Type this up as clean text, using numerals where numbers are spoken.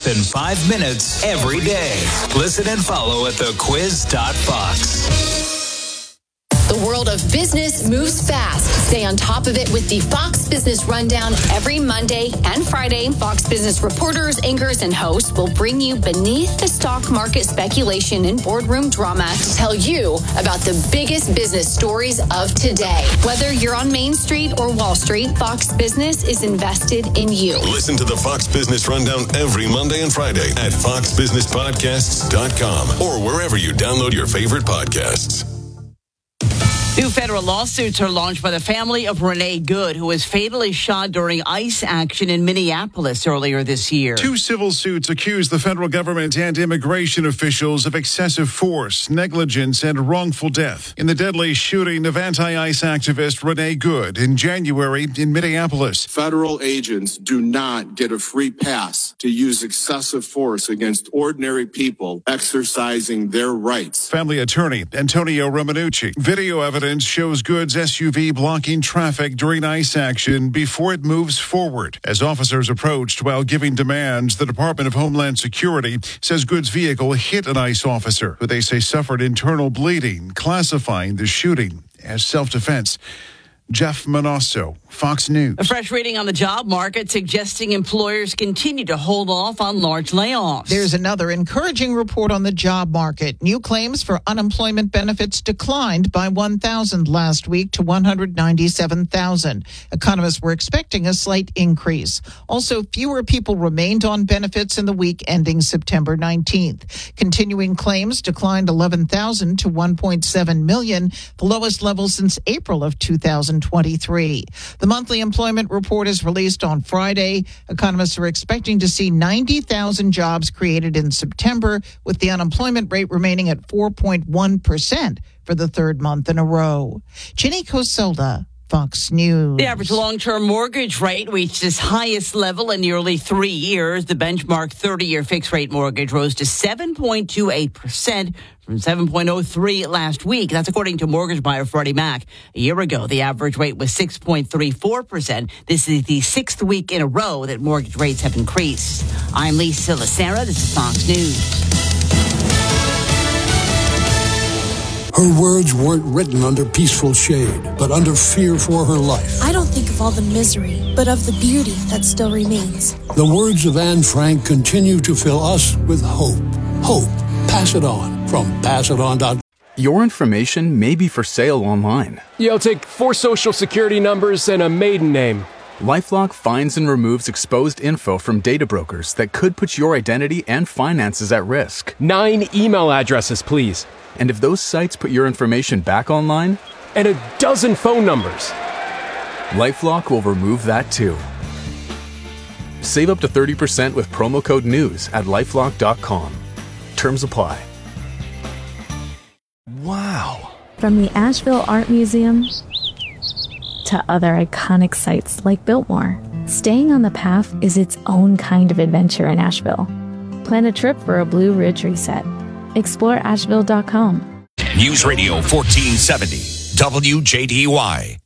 in 5 minutes every day. Listen and follow at thequiz.fox. The world of business moves fast. Stay on top of it with the Fox Business Rundown every Monday and Friday. Fox Business reporters, anchors, and hosts will bring you beneath the stock market speculation and boardroom drama to tell you about the biggest business stories of today. Whether you're on Main Street or Wall Street, Fox Business is invested in you. Listen to the Fox Business Rundown every Monday and Friday at foxbusinesspodcasts.com or wherever you download your favorite podcasts. New federal lawsuits are launched by the family of Renee Good, who was fatally shot during ICE action in Minneapolis earlier this year. 2 civil suits accuse the federal government and immigration officials of excessive force, negligence, and wrongful death in the deadly shooting of anti-ICE activist Renee Good in January in Minneapolis. Federal agents do not get a free pass to use excessive force against ordinary people exercising their rights. Family attorney Antonio Romanucci. Video evidence shows Good's SUV blocking traffic during ICE action before it moves forward. As officers approached while giving demands, the Department of Homeland Security says Good's vehicle hit an ICE officer, who they say suffered internal bleeding, classifying the shooting as self-defense. Jeff Manosso, Fox News. A fresh reading on the job market suggesting employers continue to hold off on large layoffs. There's another encouraging report on the job market. New claims for unemployment benefits declined by 1,000 last week to 197,000. Economists were expecting a slight increase. Also, fewer people remained on benefits in the week ending September 19th. Continuing claims declined 11,000 to 1.7 million, the lowest level since April of 2023. The monthly employment report is released on Friday. Economists are expecting to see 90,000 jobs created in September, with the unemployment rate remaining at 4.1% for the third month in a row. Ginny Cosola, Fox News. The average long-term mortgage rate reached its highest level in nearly 3 years. The benchmark 30-year fixed-rate mortgage rose to 7.28% from 7.03 last week. That's according to mortgage buyer Freddie Mac. A year ago, the average rate was 6.34%. This is the 6th week in a row that mortgage rates have increased. I'm Lisa Lacera. This is Fox News. Her words weren't written under peaceful shade, but under fear for her life. I don't think of all the misery, but of the beauty that still remains. The words of Anne Frank continue to fill us with hope. Hope. Pass it on from passiton.com. Your information may be for sale online. Yeah, I'll take 4 social security numbers and a maiden name. LifeLock finds and removes exposed info from data brokers that could put your identity and finances at risk. 9 email addresses, please. And if those sites put your information back online? And a dozen phone numbers. LifeLock will remove that too. Save up to 30% with promo code NEWS at LifeLock.com. Terms apply. Wow. From the Asheville Art Museum to other iconic sites like Biltmore, staying on the path is its own kind of adventure in Asheville. Plan a trip for a Blue Ridge reset. Explore Asheville.com. News Radio 1470, WJDY.